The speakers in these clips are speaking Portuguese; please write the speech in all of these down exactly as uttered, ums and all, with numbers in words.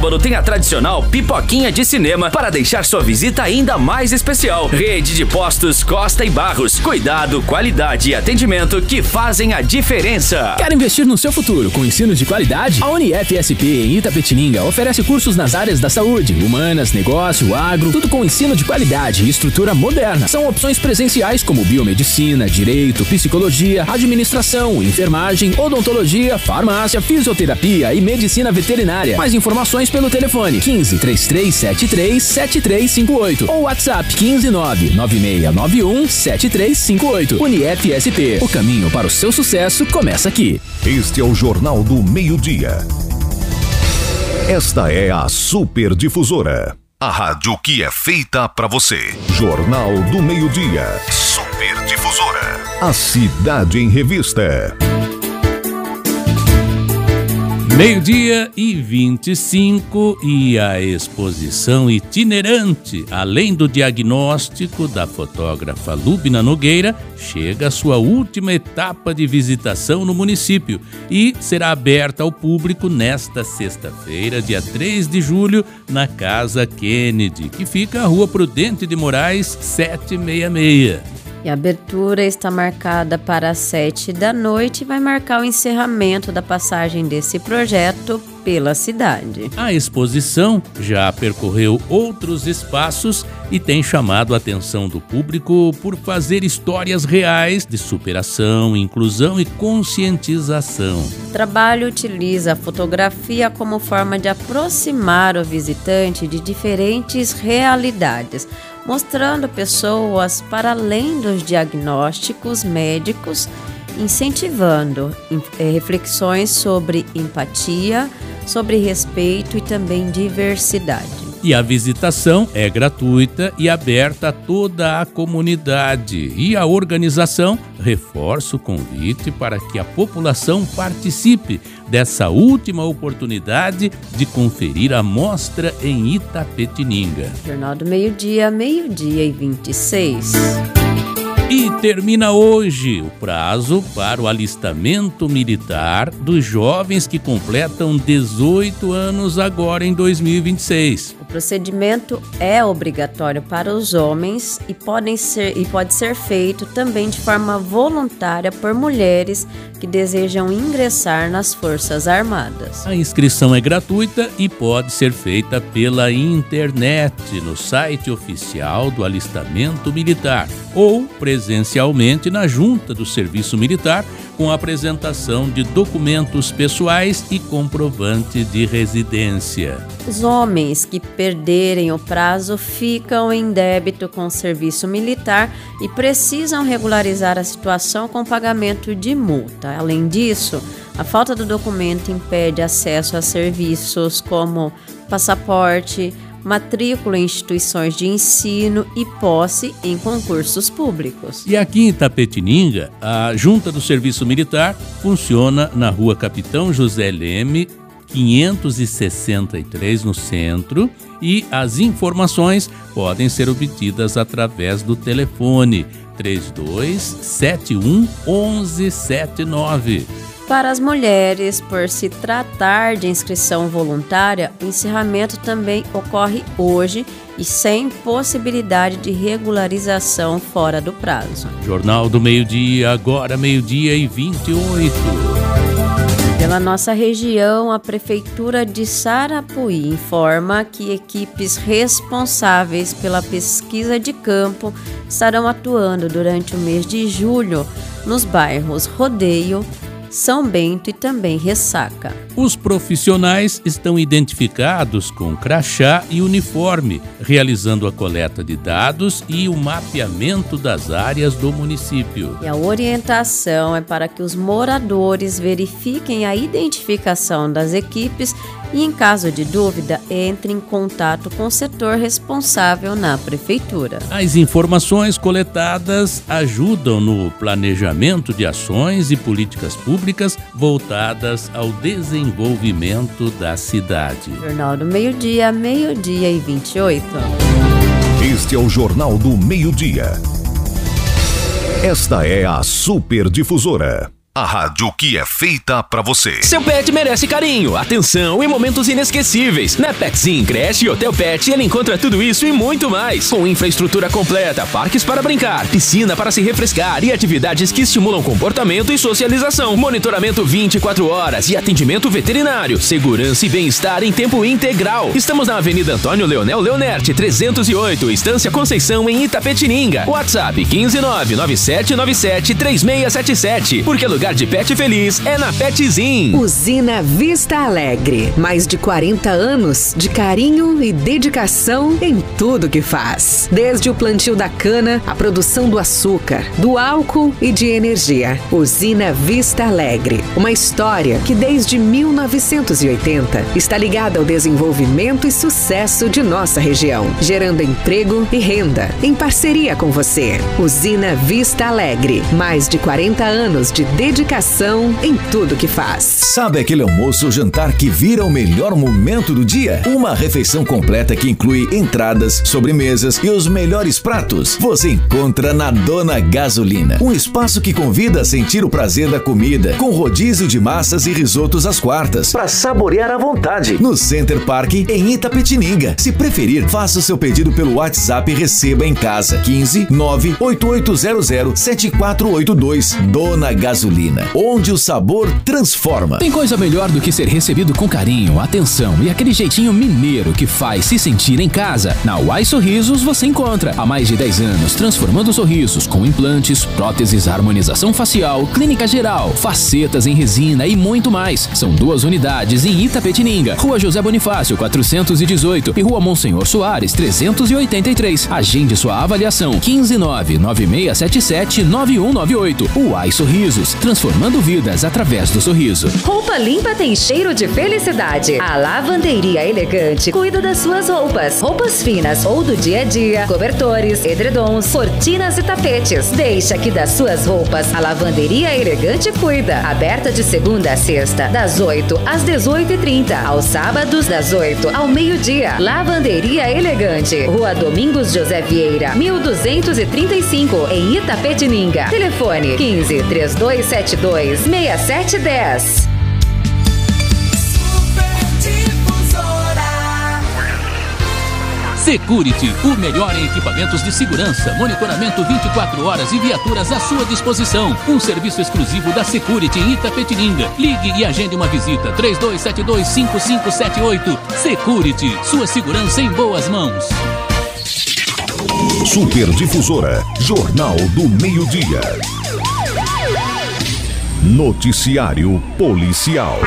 sábado tem a tradicional pipoquinha de cinema para deixar sua visita ainda mais especial. Rede de postos Costa e Barros. Cuidado, qualidade e atendimento que fazem a diferença. Quer investir no seu futuro com ensino de qualidade? A Unief S P em Itapetininga oferece cursos nas áreas da saúde, humanas, negócio, agro, tudo com ensino de qualidade e estrutura moderna. São opções presenciais como biomedicina, direito, psicologia, administração, enfermagem, odontologia, farmácia, fisioterapia e medicina veterinária. Mais informações pelo telefone quinze, três três sete três, sete três cinco oito ou WhatsApp quinze, nove nove seis nove um, sete três cinco oito. Unief S P. O caminho para o seu sucesso começa aqui. Este é o Jornal do Meio-Dia. Esta é a Super Difusora. A rádio que é feita para você. Jornal do Meio-Dia. Super Difusora. A cidade em revista. Meio-dia e vinte e cinco e a exposição itinerante, além do diagnóstico da fotógrafa Lúbina Nogueira, chega à sua última etapa de visitação no município e será aberta ao público nesta sexta-feira, dia três de julho, na Casa Kennedy, que fica na Rua Prudente de Moraes, setecentos e sessenta e seis. E a abertura está marcada para as sete da noite e vai marcar o encerramento da passagem desse projeto pela cidade. A exposição já percorreu outros espaços e tem chamado a atenção do público por fazer histórias reais de superação, inclusão e conscientização. O trabalho utiliza a fotografia como forma de aproximar o visitante de diferentes realidades, mostrando pessoas para além dos diagnósticos médicos, incentivando reflexões sobre empatia, sobre respeito e também diversidade. E a visitação é gratuita e aberta a toda a comunidade. E a organização reforça o convite para que a população participe dessa última oportunidade de conferir a mostra em Itapetininga. Jornal do Meio-Dia, meio-dia e vinte e seis. E termina hoje o prazo para o alistamento militar dos jovens que completam dezoito anos agora em dois mil e vinte e seis. O procedimento é obrigatório para os homens e, podem ser, e pode ser feito também de forma voluntária por mulheres que desejam ingressar nas Forças Armadas. A inscrição é gratuita e pode ser feita pela internet no site oficial do alistamento militar ou presencialmente na junta do Serviço Militar com a apresentação de documentos pessoais e comprovante de residência. Os homens que perderem o prazo ficam em débito com o Serviço Militar e precisam regularizar a situação com pagamento de multa. Além disso, a falta do documento impede acesso a serviços como passaporte, matrícula em instituições de ensino e posse em concursos públicos. E aqui em Itapetininga, a Junta do Serviço Militar funciona na Rua Capitão José Leme, quinhentos e sessenta e três, no centro, e as informações podem ser obtidas através do telefone três dois sete um, um um sete nove. Para as mulheres, por se tratar de inscrição voluntária, o encerramento também ocorre hoje e sem possibilidade de regularização fora do prazo. Jornal do Meio-Dia, agora meio-dia e vinte e oito. Pela nossa região, a Prefeitura de Sarapuí informa que equipes responsáveis pela pesquisa de campo estarão atuando durante o mês de julho nos bairros Rodeio, São Bento e também Ressaca. Os profissionais estão identificados com crachá e uniforme, realizando a coleta de dados e o mapeamento das áreas do município. E a orientação é para que os moradores verifiquem a identificação das equipes e, em caso de dúvida, entre em contato com o setor responsável na Prefeitura. As informações coletadas ajudam no planejamento de ações e políticas públicas voltadas ao desenvolvimento da cidade. Jornal do Meio-Dia, meio-dia e vinte e oito. Este é o Jornal do Meio-Dia. Esta é a Super Difusora. A rádio que é feita pra você. Seu pet merece carinho, atenção e momentos inesquecíveis. Na Petsim, creche e Hotel Pet, ele encontra tudo isso e muito mais. Com infraestrutura completa, parques para brincar, piscina para se refrescar e atividades que estimulam comportamento e socialização. Monitoramento vinte e quatro horas e atendimento veterinário. Segurança e bem-estar em tempo integral. Estamos na Avenida Antônio Leonel Leonerte, trezentos e oito, Estância Conceição, em Itapetininga. WhatsApp quinze nove nove sete nove sete três seis sete sete. Porque lugar de pet feliz é na Petsim. Usina Vista Alegre. Mais de quarenta anos de carinho e dedicação em tudo que faz. Desde o plantio da cana, a produção do açúcar, do álcool e de energia. Usina Vista Alegre. Uma história que desde mil novecentos e oitenta está ligada ao desenvolvimento e sucesso de nossa região, gerando emprego e renda em parceria com você. Usina Vista Alegre. Mais de quarenta anos de dedicação em tudo que faz. Sabe aquele almoço ou jantar que vira o melhor momento do dia? Uma refeição completa que inclui entradas, sobremesas e os melhores pratos. Você encontra na Dona Gasolina. Um espaço que convida a sentir o prazer da comida, com rodízio de massas e risotos às quartas, para saborear à vontade. No Center Park, em Itapetininga. Se preferir, faça o seu pedido pelo WhatsApp e receba em casa. quinze nove oito oito zero zero sete quatro oito dois. Dona Gasolina, onde o sabor transforma. Tem coisa melhor do que ser recebido com carinho, atenção e aquele jeitinho mineiro que faz se sentir em casa. Na Uai Sorrisos você encontra há mais de dez anos transformando sorrisos com implantes, próteses, harmonização facial, clínica geral, facetas em resina e muito mais. São duas unidades em Itapetininga, Rua José Bonifácio quatrocentos e dezoito e Rua Monsenhor Soares trezentos e oitenta e três. Agende sua avaliação quinze nove nove seis sete sete nove um nove oito. Uai Sorrisos, transformando vidas através do sorriso. Roupa limpa tem cheiro de felicidade. A Lavanderia Elegante cuida das suas roupas. Roupas finas ou do dia a dia, cobertores, edredons, cortinas e tapetes. Deixa que das suas roupas a Lavanderia Elegante cuida. Aberta de segunda a sexta, das oito às dezoito e trinta. Aos sábados, das oito ao meio-dia. Lavanderia Elegante. Rua Domingos José Vieira, mil duzentos e trinta e cinco, em Itapetininga. Telefone quinze, três dois sete dois, seis sete um zero. Security, o melhor em equipamentos de segurança, monitoramento vinte e quatro horas e viaturas à sua disposição. Um serviço exclusivo da Security em Itapetininga. Ligue e agende uma visita. três dois sete dois, cinco cinco sete oito. Security, sua segurança em boas mãos. Superdifusora, Jornal do Meio-Dia. Noticiário Policial.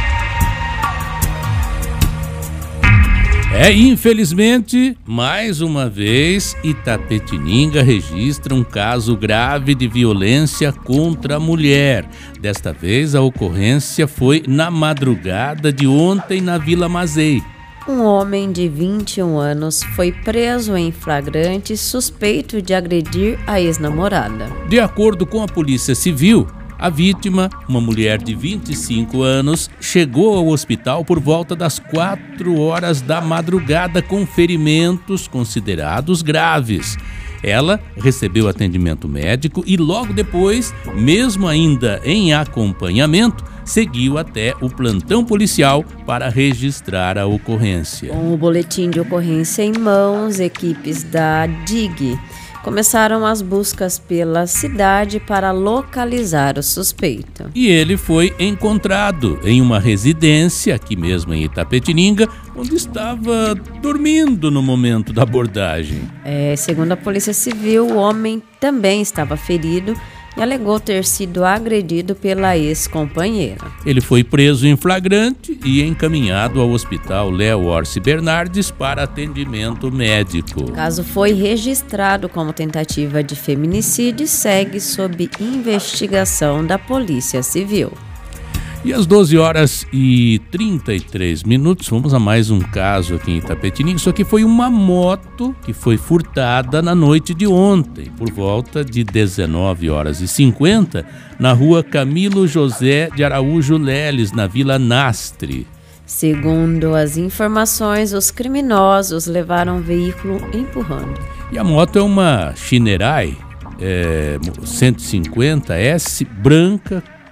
É, infelizmente, mais uma vez, Itapetininga registra um caso grave de violência contra a mulher. Desta vez, a ocorrência foi na madrugada de ontem na Vila Mazei. Um homem de vinte e um anos foi preso em flagrante suspeito de agredir a ex-namorada. De acordo com a Polícia Civil, a vítima, uma mulher de vinte e cinco anos, chegou ao hospital por volta das quatro horas da madrugada com ferimentos considerados graves. Ela recebeu atendimento médico e logo depois, mesmo ainda em acompanhamento, seguiu até o plantão policial para registrar a ocorrência. Com o boletim de ocorrência em mãos, equipes da D I G começaram as buscas pela cidade para localizar o suspeito. E ele foi encontrado em uma residência, aqui mesmo em Itapetininga, onde estava dormindo no momento da abordagem. É, segundo a Polícia Civil, o homem também estava ferido e alegou ter sido agredido pela ex-companheira. Ele foi preso em flagrante e encaminhado ao Hospital Léo Orsi Bernardes para atendimento médico. O caso foi registrado como tentativa de feminicídio e segue sob investigação da Polícia Civil. E às doze horas e trinta e três minutos, vamos a mais um caso aqui em Itapetininga. Isso aqui foi uma moto que foi furtada na noite de ontem, por volta de dezenove horas e cinquenta, na rua Camilo José de Araújo Leles, na Vila Nastre. Segundo as informações, os criminosos levaram o veículo empurrando. E a moto é uma Shinerai é, cento e cinquenta S branca,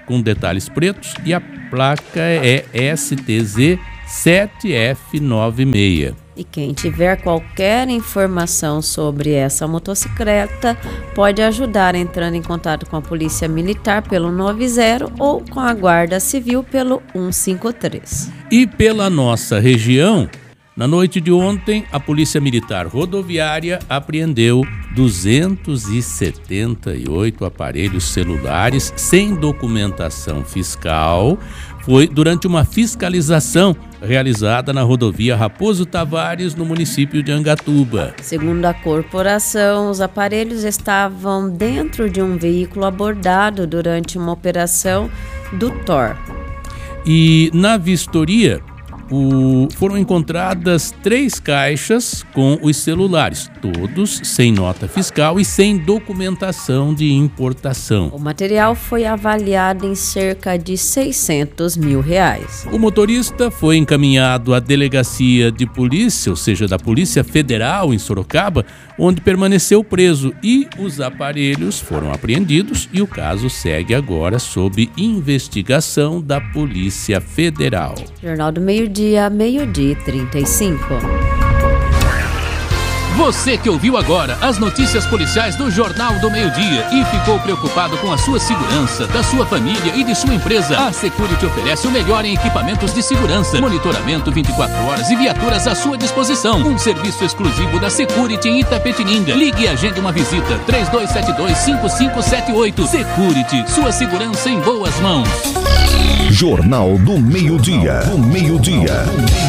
com detalhes pretos e a placa é S T Z sete F nove seis. E quem tiver qualquer informação sobre essa motocicleta pode ajudar entrando em contato com a Polícia Militar pelo noventa ou com a Guarda Civil pelo cento e cinquenta e três. E pela nossa região, na noite de ontem, a Polícia Militar Rodoviária apreendeu duzentos e setenta e oito aparelhos celulares sem documentação fiscal. Foi durante uma fiscalização realizada na rodovia Raposo Tavares, no município de Angatuba. Segundo a corporação, os aparelhos estavam dentro de um veículo abordado durante uma operação do T O R. E na vistoria, O, foram encontradas três caixas com os celulares, todos sem nota fiscal e sem documentação de importação. O material foi avaliado em cerca de seiscentos mil reais. O motorista foi encaminhado à delegacia de polícia, ou seja, da Polícia Federal em Sorocaba, onde permaneceu preso, e os aparelhos foram apreendidos e o caso segue agora sob investigação da Polícia Federal. Jornal do Meio-Dia, meio-dia e trinta e cinco. Você que ouviu agora as notícias policiais do Jornal do Meio-Dia e ficou preocupado com a sua segurança, da sua família e de sua empresa, a Security oferece o melhor em equipamentos de segurança, monitoramento vinte e quatro horas e viaturas à sua disposição. Um serviço exclusivo da Security em Itapetininga. Ligue e agende uma visita. três dois sete dois, cinco cinco sete oito. Security, sua segurança em boas mãos. Jornal do Meio-Dia. Do Meio-Dia.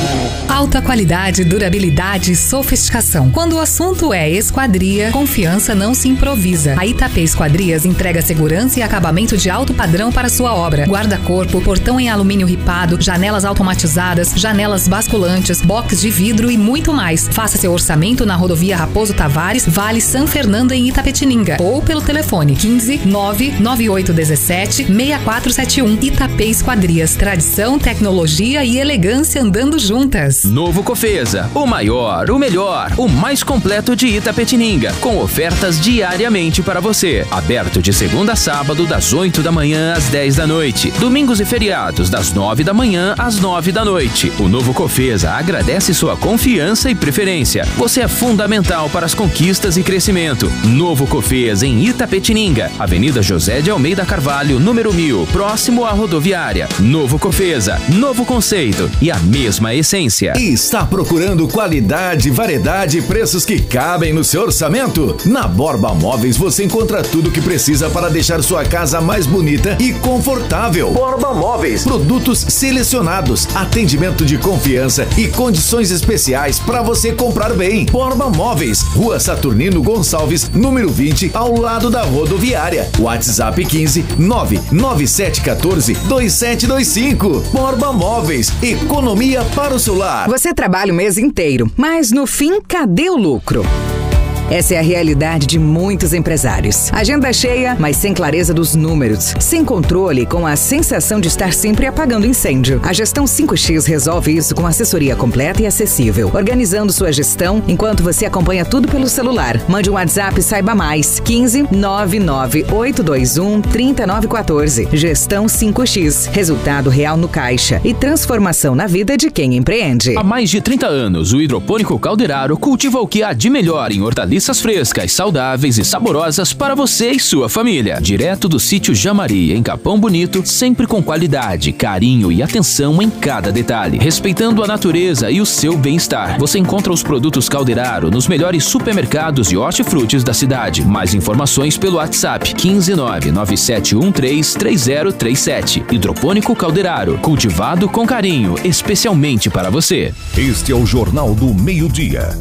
Alta qualidade, durabilidade e sofisticação. Quando o assunto é esquadria, confiança não se improvisa. A Itapê Esquadrias entrega segurança e acabamento de alto padrão para sua obra. Guarda-corpo, portão em alumínio ripado, janelas automatizadas, janelas basculantes, box de vidro e muito mais. Faça seu orçamento na rodovia Raposo Tavares, Vale São Fernando em Itapetininga, ou pelo telefone quinze, nove nove oito um sete, seis quatro sete um. Itapê Esquadrias, tradição, tecnologia e elegância andando juntas. Novo Cofesa, o maior, o melhor, o mais completo de Itapetininga, com ofertas diariamente para você. Aberto de segunda a sábado, das oito da manhã às dez da noite. Domingos e feriados, das nove da manhã às nove da noite. O Novo Cofesa agradece sua confiança e preferência. Você é fundamental para as conquistas e crescimento. Novo Cofesa em Itapetininga, Avenida José de Almeida Carvalho, número mil, próximo à rodoviária. Novo Cofesa, novo conceito e a mesma essência. E está procurando qualidade, variedade e preços que cabem no seu orçamento? Na Borba Móveis você encontra tudo o que precisa para deixar sua casa mais bonita e confortável. Borba Móveis, produtos selecionados, atendimento de confiança e condições especiais para você comprar bem. Borba Móveis, Rua Saturnino Gonçalves, número vinte, ao lado da rodoviária. WhatsApp quinze, nove nove sete um quatro, dois sete dois cinco. Borba Móveis, economia para o seu lar. Você trabalha o mês inteiro, mas no fim, cadê o lucro? Essa é a realidade de muitos empresários. Agenda cheia, mas sem clareza dos números. Sem controle, com a sensação de estar sempre apagando incêndio. A Gestão cinco X resolve isso com assessoria completa e acessível. Organizando sua gestão, enquanto você acompanha tudo pelo celular. Mande um WhatsApp e saiba mais. quinze, nove nove oito dois um, três nove um quatro. Gestão cinco X. Resultado real no caixa e transformação na vida de quem empreende. Há mais de trinta anos, o Hidropônico Calderaro cultiva o que há de melhor em hortaliças frescas, saudáveis e saborosas para você e sua família. Direto do sítio Jamari, em Capão Bonito, sempre com qualidade, carinho e atenção em cada detalhe, respeitando a natureza e o seu bem-estar. Você encontra os produtos Calderaro nos melhores supermercados e hortifrutis da cidade. Mais informações pelo WhatsApp quinze, nove nove sete um três, três zero três sete. Hidropônico Calderaro, cultivado com carinho, especialmente para você. Este é o Jornal do Meio-Dia.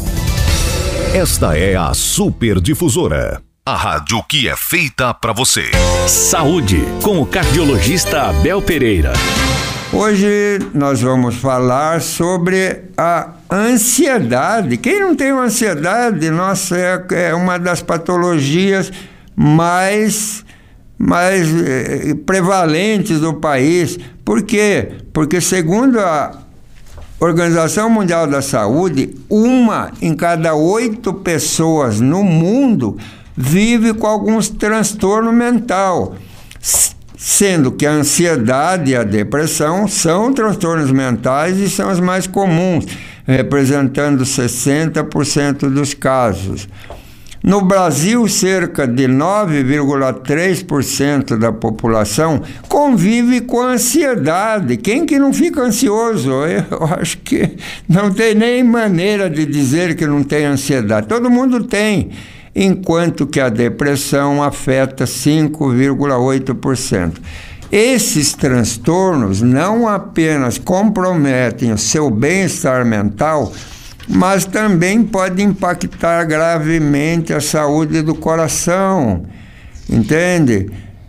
Esta é a Super Difusora, a rádio que é feita para você. Saúde, com o cardiologista Abel Pereira. Hoje nós vamos falar sobre a ansiedade. Quem não tem ansiedade, nossa, é, é uma das patologias mais, mais eh, prevalentes do país. Por quê? Porque segundo a Organização Mundial da Saúde, uma em cada oito pessoas no mundo vive com alguns transtorno mental. sendo que a ansiedade e a depressão são transtornos mentais e são os mais comuns, representando sessenta por cento dos casos. No Brasil, cerca de nove vírgula três por cento da população convive com ansiedade. Quem que não fica ansioso? Eu acho que não tem nem maneira de dizer que não tem ansiedade. Todo mundo tem, enquanto que a depressão afeta cinco vírgula oito por cento. Esses transtornos não apenas comprometem o seu bem-estar mental, mas também pode impactar gravemente a saúde do coração, entende?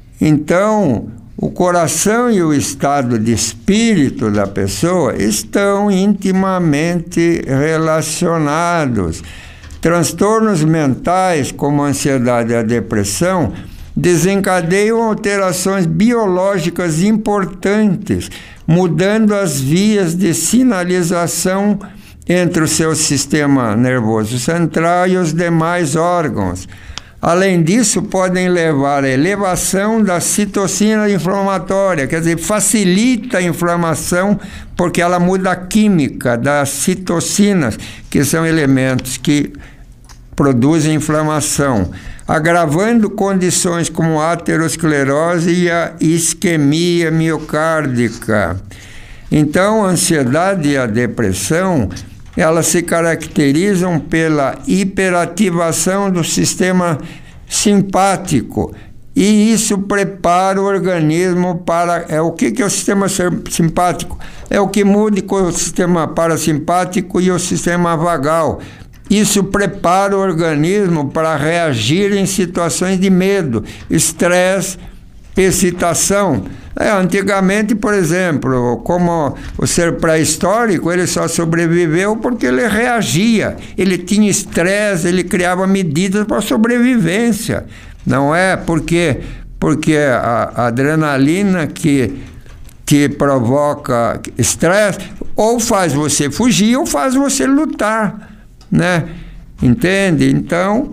Então, o coração e o estado de espírito da pessoa estão intimamente relacionados. Transtornos mentais, como a ansiedade e a depressão, desencadeiam alterações biológicas importantes, mudando as vias de sinalização entre o seu sistema nervoso central e os demais órgãos. Além disso, podem levar à elevação da citocina inflamatória, quer dizer, facilita a inflamação porque ela muda a química das citocinas, que são elementos que produzem inflamação, agravando condições como a aterosclerose e a isquemia miocárdica. Então, a ansiedade e a depressão, elas se caracterizam pela hiperativação do sistema simpático, e isso prepara o organismo para... É, o que, que é o sistema simpático? É o que muda com o sistema parasimpático e o sistema vagal. Isso prepara o organismo para reagir em situações de medo, estresse, excitação. É, antigamente, por exemplo, como o ser pré-histórico, ele só sobreviveu porque ele reagia. Ele tinha estresse, ele criava medidas para sobrevivência. Não é porque, porque a, a adrenalina que, que provoca estresse ou faz você fugir ou faz você lutar, né? Entende? Então,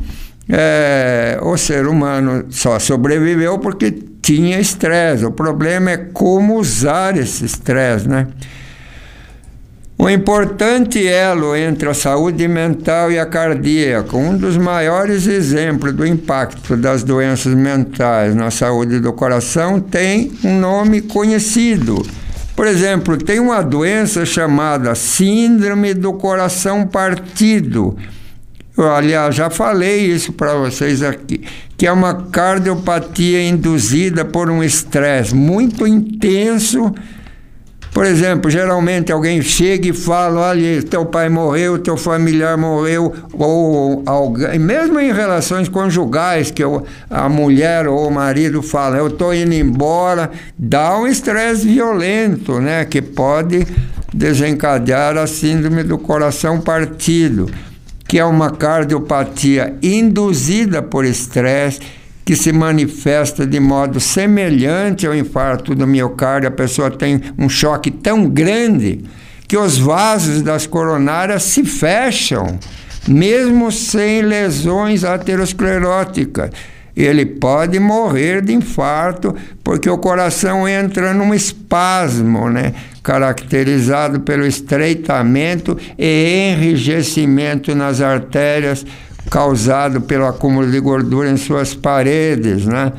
é, o ser humano só sobreviveu porque tinha estresse. O problema é como usar esse estresse, né? O importante elo entre a saúde mental e a cardíaca, um dos maiores exemplos do impacto das doenças mentais na saúde do coração, tem um nome conhecido. Por exemplo, tem uma doença chamada Síndrome do Coração Partido. Eu, aliás, já falei isso para vocês aqui, que é uma cardiopatia induzida por um estresse muito intenso. Por exemplo, geralmente alguém chega e fala, olha, teu pai morreu, teu familiar morreu, ou alguém, mesmo em relações conjugais, que a mulher ou o marido fala, eu estou indo embora, dá um estresse violento, né, que pode desencadear a síndrome do coração partido, que é uma cardiopatia induzida por estresse, que se manifesta de modo semelhante ao infarto do miocárdio. A pessoa tem um choque tão grande que os vasos das coronárias se fecham, mesmo sem lesões ateroscleróticas. Ele pode morrer de infarto porque o coração entra num espasmo, né, caracterizado pelo estreitamento e enrijecimento nas artérias, causado pelo acúmulo de gordura em suas paredes, né?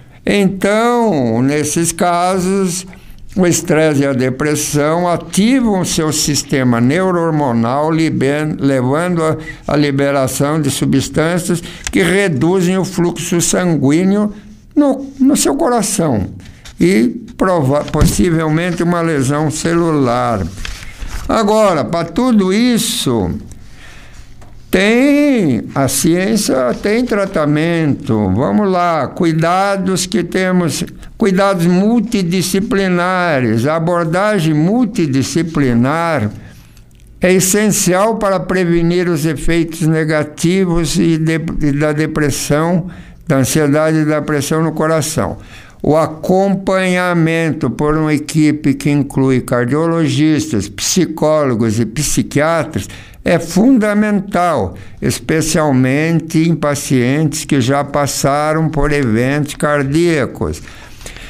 Então, nesses casos, o estresse e a depressão ativam o seu sistema neurohormonal, liber, levando a, a liberação de substâncias que reduzem o fluxo sanguíneo no, no seu coração e prova, possivelmente uma lesão celular. Agora, para tudo isso, tem, a ciência tem tratamento. Vamos lá, cuidados que temos, cuidados multidisciplinares. A abordagem multidisciplinar é essencial para prevenir os efeitos negativos e, de, e da depressão, da ansiedade e da pressão no coração. O acompanhamento por uma equipe que inclui cardiologistas, psicólogos e psiquiatras é fundamental, especialmente em pacientes que já passaram por eventos cardíacos.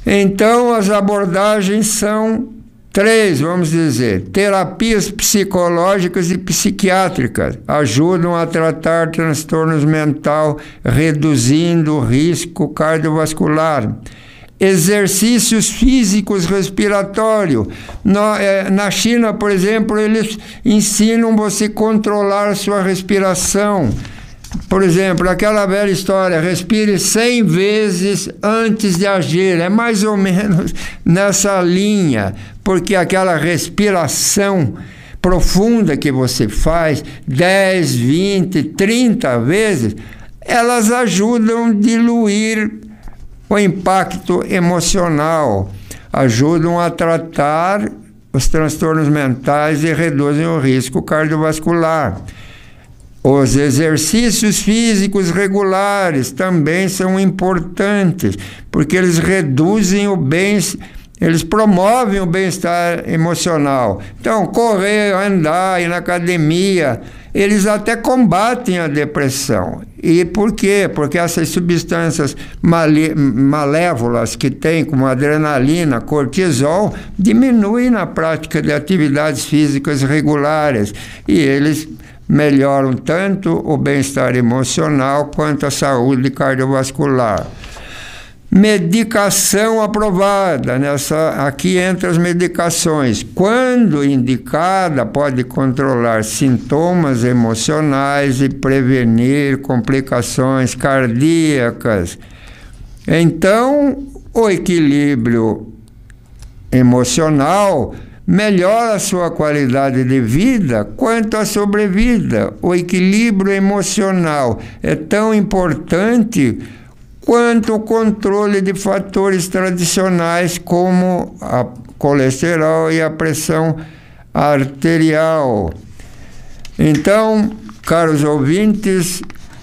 Então, as abordagens são três, vamos dizer. Terapias psicológicas e psiquiátricas ajudam a tratar transtornos mentais, reduzindo o risco cardiovascular. Exercícios físicos respiratórios. Na, é, na China, por exemplo, eles ensinam você a controlar a sua respiração. Por exemplo, aquela velha história, respire cem vezes antes de agir. É mais ou menos nessa linha, porque aquela respiração profunda que você faz, dez, vinte, trinta vezes, elas ajudam a diluir o impacto emocional, ajudam a tratar os transtornos mentais e reduzem o risco cardiovascular. Os exercícios físicos regulares também são importantes, porque eles reduzem o bem, eles promovem o bem-estar emocional. Então, correr, andar, ir na academia, eles até combatem a depressão. E por quê? Porque essas substâncias male- malévolas que tem, como adrenalina, cortisol, diminuem na prática de atividades físicas regulares. E eles melhoram tanto o bem-estar emocional quanto a saúde cardiovascular. Medicação aprovada, nessa, aqui entra as medicações. Quando indicada, pode controlar sintomas emocionais e prevenir complicações cardíacas. Então, o equilíbrio emocional melhora a sua qualidade de vida quanto a sobrevida. O equilíbrio emocional é tão importante quanto o controle de fatores tradicionais como a colesterol e a pressão arterial. Então, caros ouvintes,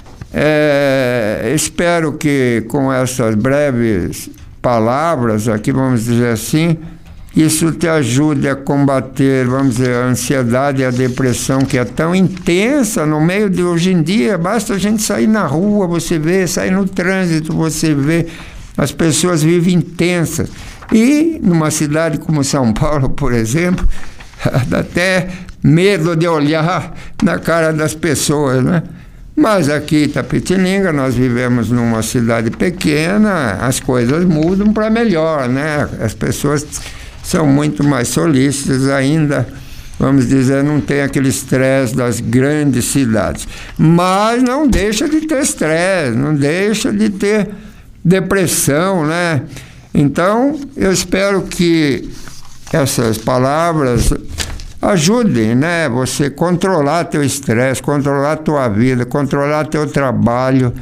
é, espero que com essas breves palavras aqui, vamos dizer assim, isso te ajude a combater, vamos dizer, a ansiedade e a depressão, que é tão intensa no meio de hoje em dia. Basta a gente sair na rua, você vê, sair no trânsito, você vê, as pessoas vivem intensas. E numa cidade como São Paulo, por exemplo, dá até medo de olhar na cara das pessoas, né? Mas aqui em Itapetininga, nós vivemos numa cidade pequena, as coisas mudam para melhor, né? As pessoas são muito mais solícitas ainda, vamos dizer, não tem aquele estresse das grandes cidades. Mas não deixa de ter estresse, não deixa de ter depressão, né? Então, eu espero que essas palavras ajudem, né? Você controlar teu estresse, controlar tua vida, controlar teu trabalho,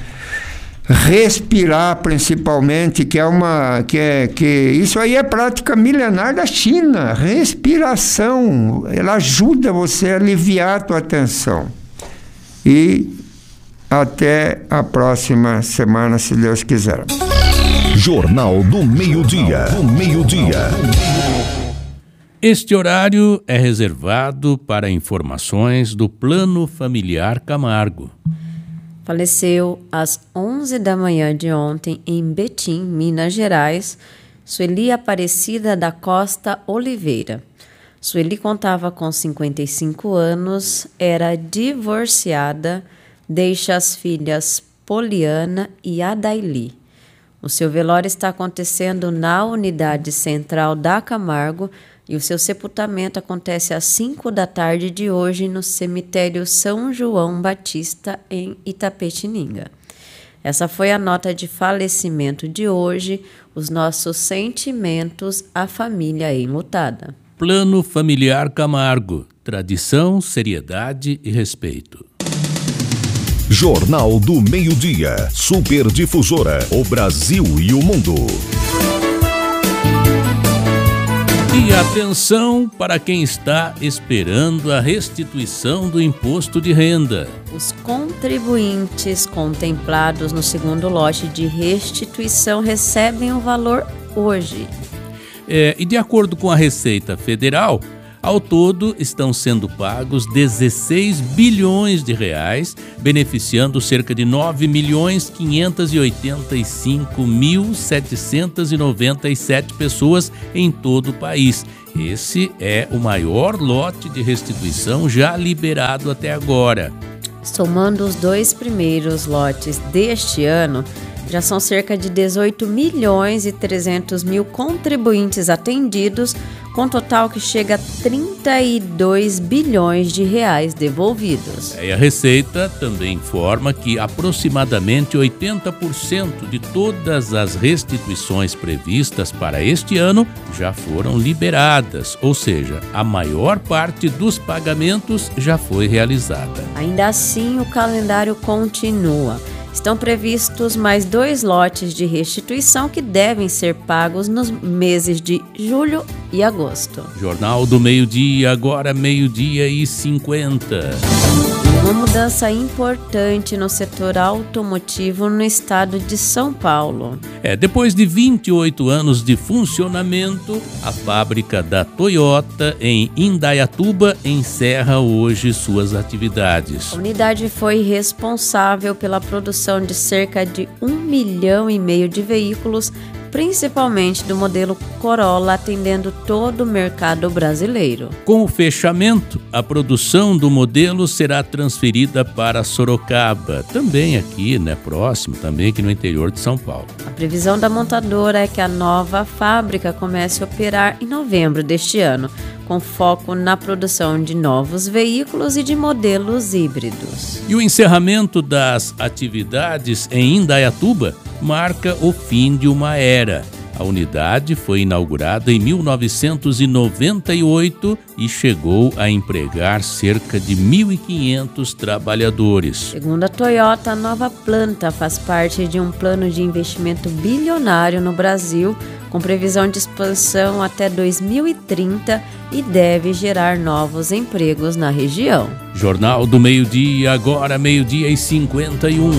respirar principalmente, que é uma que é que isso aí é prática milenar da China. Respiração, ela ajuda você a aliviar a tua tensão. E até a próxima semana, se Deus quiser. Jornal do Meio-Dia. Do Meio-Dia. Este horário é reservado para informações do Plano Familiar Camargo. Faleceu às onze da manhã de ontem em Betim, Minas Gerais, Sueli Aparecida da Costa Oliveira. Sueli contava com cinquenta e cinco anos, era divorciada, deixa as filhas Poliana e Adaili. O seu velório está acontecendo na unidade central da Camargo e o seu sepultamento acontece às cinco da tarde de hoje no cemitério São João Batista, em Itapetininga. Essa foi a nota de falecimento de hoje, os nossos sentimentos à família enlutada. Plano Familiar Camargo, tradição, seriedade e respeito. Jornal do Meio-Dia, Super Difusora, o Brasil e o mundo. E atenção para quem está esperando a restituição do imposto de renda. Os contribuintes contemplados no segundo lote de restituição recebem o valor hoje. É, e de acordo com a Receita Federal, Ao todo, estão sendo pagos dezesseis bilhões de reais, beneficiando cerca de nove milhões quinhentos e oitenta e cinco mil setecentos e noventa e sete pessoas em todo o país. Esse é o maior lote de restituição já liberado até agora. Somando os dois primeiros lotes deste ano, já são cerca de dezoito milhões e trezentos mil contribuintes atendidos, com total que chega a trinta e dois bilhões de reais devolvidos. E a Receita também informa que aproximadamente oitenta por cento de todas as restituições previstas para este ano já foram liberadas, ou seja, a maior parte dos pagamentos já foi realizada. Ainda assim, o calendário continua. Estão previstos mais dois lotes de restituição que devem ser pagos nos meses de julho e agosto. Jornal do Meio-Dia, agora meio-dia e cinquenta. Uma mudança importante no setor automotivo no estado de São Paulo. É, depois de vinte e oito anos de funcionamento, a fábrica da Toyota em Indaiatuba encerra hoje suas atividades. A unidade foi responsável pela produção de cerca de um milhão e meio de veículos, principalmente do modelo Corolla, atendendo todo o mercado brasileiro. Com o fechamento, a produção do modelo será transferida para Sorocaba, também aqui, né, próximo, também aqui no interior de São Paulo. A previsão da montadora é que a nova fábrica comece a operar em novembro deste ano, com foco na produção de novos veículos e de modelos híbridos. E o encerramento das atividades em Indaiatuba marca o fim de uma era. A unidade foi inaugurada em mil novecentos e noventa e oito e chegou a empregar cerca de mil e quinhentos trabalhadores. Segundo a Toyota, a nova planta faz parte de um plano de investimento bilionário no Brasil, com previsão de expansão até dois mil e trinta e deve gerar novos empregos na região. Jornal do Meio-Dia, agora meio-dia e cinquenta e um.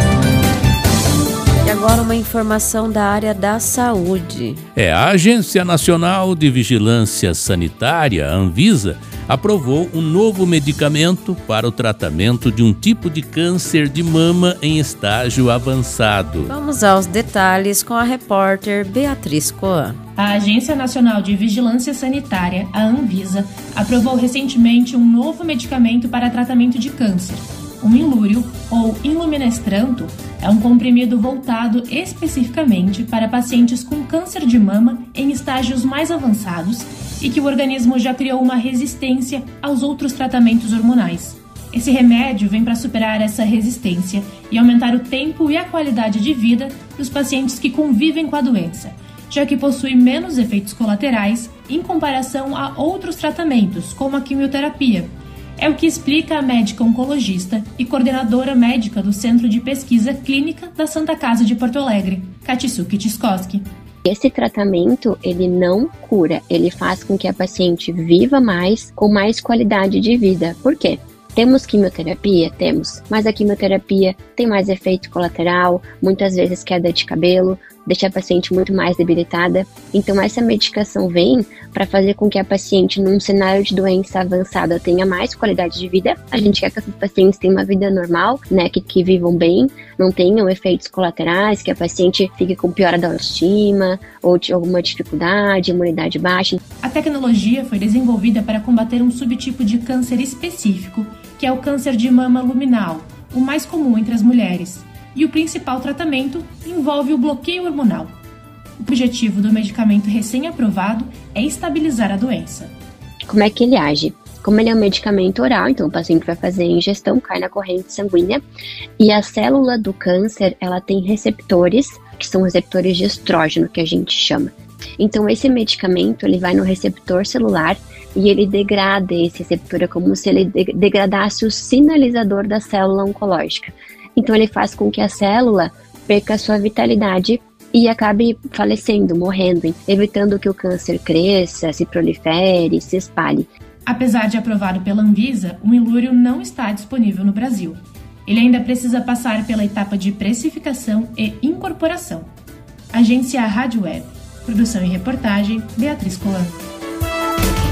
E agora uma informação da área da saúde. É, a Agência Nacional de Vigilância Sanitária, a Anvisa, aprovou um novo medicamento para o tratamento de um tipo de câncer de mama em estágio avançado. Vamos aos detalhes com a repórter Beatriz Coan. A Agência Nacional de Vigilância Sanitária, a Anvisa, aprovou recentemente um novo medicamento para tratamento de câncer. O Inlúrio, ou Inluminestranto, é um comprimido voltado especificamente para pacientes com câncer de mama em estágios mais avançados e que o organismo já criou uma resistência aos outros tratamentos hormonais. Esse remédio vem para superar essa resistência e aumentar o tempo e a qualidade de vida dos pacientes que convivem com a doença, já que possui menos efeitos colaterais em comparação a outros tratamentos, como a quimioterapia. É o que explica a médica oncologista e coordenadora médica do Centro de Pesquisa Clínica da Santa Casa de Porto Alegre, Katsuki Tchaikovsky. Esse tratamento, ele não cura, ele faz com que a paciente viva mais, com mais qualidade de vida. Por quê? Temos quimioterapia? Temos, mas a quimioterapia tem mais efeito colateral, muitas vezes queda de cabelo, deixa a paciente muito mais debilitada. Então essa medicação vem para fazer com que a paciente, num cenário de doença avançada, tenha mais qualidade de vida. A gente quer que essas pacientes tenham uma vida normal, né, que, que vivam bem, não tenham efeitos colaterais, que a paciente fique com piora da autoestima ou de alguma dificuldade, imunidade baixa. A tecnologia foi desenvolvida para combater um subtipo de câncer específico, que é o câncer de mama luminal, o mais comum entre as mulheres. E o principal tratamento envolve o bloqueio hormonal. O objetivo do medicamento recém-aprovado é estabilizar a doença. Como é que ele age? Como ele é um medicamento oral, então o paciente vai fazer a ingestão, cai na corrente sanguínea, e a célula do câncer, ela tem receptores, que são receptores de estrógeno, que a gente chama. Então esse medicamento, ele vai no receptor celular e ele degrada esse receptor, é como se ele degradasse o sinalizador da célula oncológica. Então ele faz com que a célula perca a sua vitalidade e acabe falecendo, morrendo, evitando que o câncer cresça, se prolifere, se espalhe. Apesar de aprovado pela Anvisa, o Inlúrio não está disponível no Brasil. Ele ainda precisa passar pela etapa de precificação e incorporação. Agência Rádio Web. Produção e reportagem, Beatriz Coan.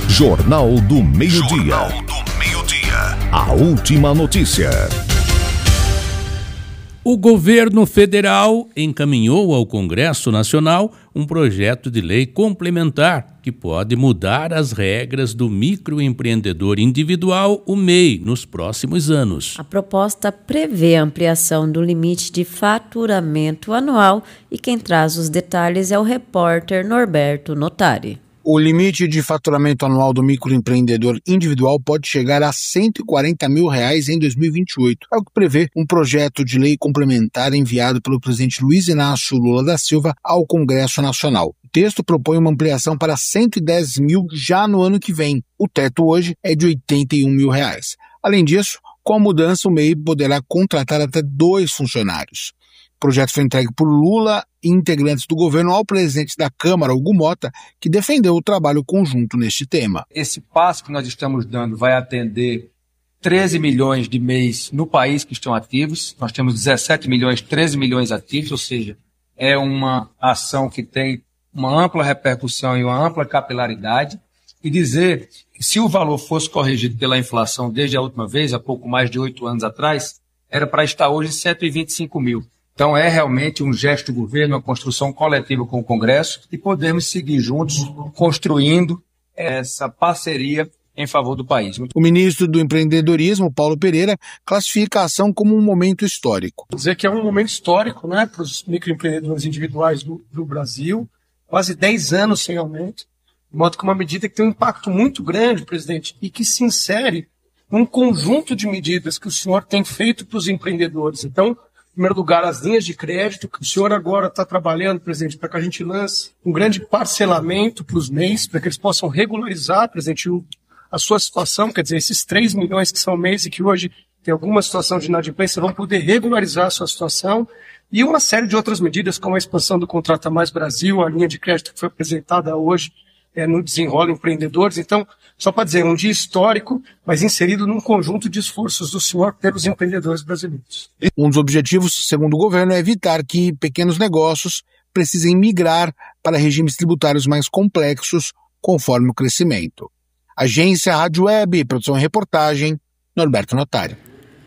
Jornal do Meio-Dia. Jornal do Meio-Dia. A última notícia. O governo federal encaminhou ao Congresso Nacional um projeto de lei complementar que pode mudar as regras do microempreendedor individual, o M E I, nos próximos anos. A proposta prevê a ampliação do limite de faturamento anual e quem traz os detalhes é o repórter Norberto Notari. O limite de faturamento anual do microempreendedor individual pode chegar a cento e quarenta mil reais em dois mil e vinte e oito, é o que prevê um projeto de lei complementar enviado pelo presidente Luiz Inácio Lula da Silva ao Congresso Nacional. O texto propõe uma ampliação para cento e dez mil já no ano que vem. O teto hoje é de oitenta e um mil reais. Além disso, com a mudança, o M E I poderá contratar até dois funcionários. O projeto foi entregue por Lula e integrantes do governo ao presidente da Câmara, Hugo Mota, que defendeu o trabalho conjunto neste tema. Esse passo que nós estamos dando vai atender treze milhões de M E Is no país que estão ativos. Nós temos dezessete milhões, treze milhões ativos, ou seja, é uma ação que tem uma ampla repercussão e uma ampla capilaridade. E dizer que se o valor fosse corrigido pela inflação desde a última vez, há pouco mais de oito anos atrás, era para estar hoje cento e vinte e cinco mil. Então é realmente um gesto do governo, uma construção coletiva com o Congresso e podemos seguir juntos construindo essa parceria em favor do país. O ministro do Empreendedorismo, Paulo Pereira, classifica a ação como um momento histórico. Vou dizer que é um momento histórico, né, para os microempreendedores individuais do, do Brasil, quase dez anos sem aumento, de modo que uma medida que tem um impacto muito grande, presidente, e que se insere num conjunto de medidas que o senhor tem feito para os empreendedores. Então, em primeiro lugar, as linhas de crédito, que o senhor agora está trabalhando, presidente, para que a gente lance um grande parcelamento para os M E Is, para que eles possam regularizar, presidente, a sua situação, quer dizer, esses três milhões que são M E Is e que hoje tem alguma situação de inadimplência vão poder regularizar a sua situação, e uma série de outras medidas, como a expansão do Contrata Mais Brasil, a linha de crédito que foi apresentada hoje é, no Desenrola Empreendedores. Então, só para dizer, um dia histórico, mas inserido num conjunto de esforços do senhor pelos empreendedores brasileiros. Um dos objetivos, segundo o governo, é evitar que pequenos negócios precisem migrar para regimes tributários mais complexos conforme o crescimento. Agência Rádio Web, produção e reportagem, Norberto Notari.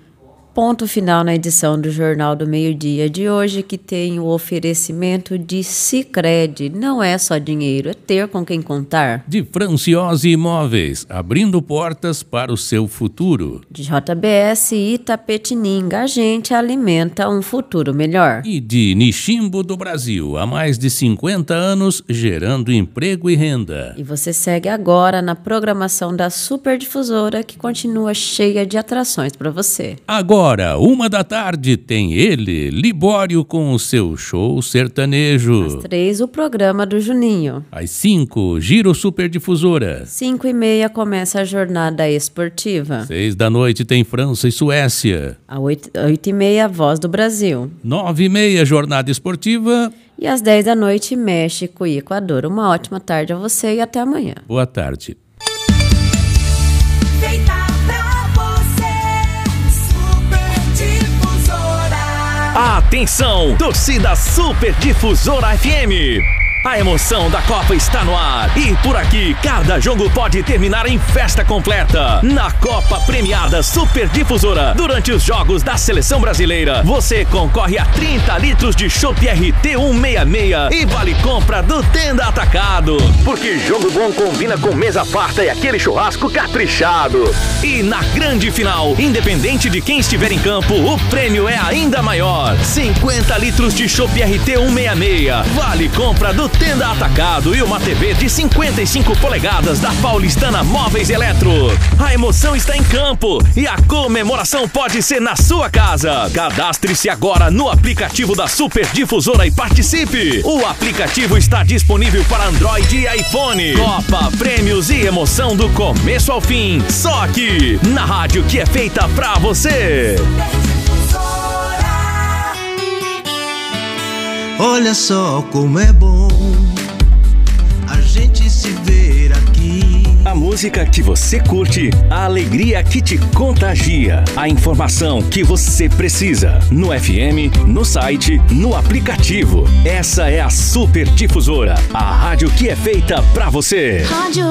Ponto final na edição do Jornal do Meio-Dia de hoje, que tem o oferecimento de Sicredi. Não é só dinheiro, é ter com quem contar. De Franciose Imóveis, abrindo portas para o seu futuro. De J B S Itapetininga, a gente alimenta um futuro melhor. E de Nishimbo do Brasil, há mais de cinquenta anos, gerando emprego e renda. E você segue agora na programação da Superdifusora, que continua cheia de atrações para você. Agora, uma da tarde, tem ele, Libório, com o seu show sertanejo. Às três, o programa do Juninho. Às cinco, Giro Superdifusora. Cinco e meia, começa a jornada esportiva. Seis da noite, tem França e Suécia. Às oito, oito e meia, Voz do Brasil. Nove e meia, jornada esportiva. E às dez da noite, México e Equador. Uma ótima tarde a você e até amanhã. Boa tarde. Atenção, torcida Superdifusora F M. A emoção da Copa está no ar e por aqui cada jogo pode terminar em festa completa. Na Copa Premiada Superdifusora, durante os jogos da Seleção Brasileira, você concorre a trinta litros de chopp R T cento e sessenta e seis e vale compra do Tenda Atacado. Porque jogo bom combina com mesa farta e aquele churrasco caprichado. E na grande final, independente de quem estiver em campo, o prêmio é ainda maior. cinquenta litros de chopp R T cento e sessenta e seis, vale compra do Tenda Atacado e uma T V de cinquenta e cinco polegadas da Paulistana Móveis Eletro. A emoção está em campo e a comemoração pode ser na sua casa. Cadastre-se agora no aplicativo da Superdifusora e participe. O aplicativo está disponível para Android e iPhone. Copa, prêmios e emoção do começo ao fim. Só aqui, na rádio que é feita pra você. Olha só como é bom a gente se ver aqui. A música que você curte, a alegria que te contagia, a informação que você precisa. No F M, no site, no aplicativo. Essa é a Superdifusora, a rádio que é feita pra você. Rádio